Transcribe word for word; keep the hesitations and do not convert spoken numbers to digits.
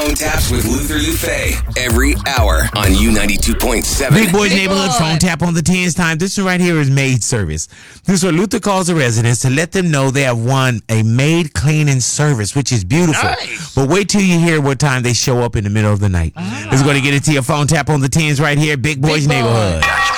phone taps with Luther Lufe every hour on U ninety-two point seven. Big Boy's Big Neighborhood Boy. phone tap on the tens time. This one right here is maid service. This is where Luther calls the residents to let them know they have won a maid cleaning service, which is beautiful. Nice. But wait till you hear what time they show up in the middle of the night. Let's go to get it to your phone tap on the tens right here. Big Boy's Big Boy. Neighborhood.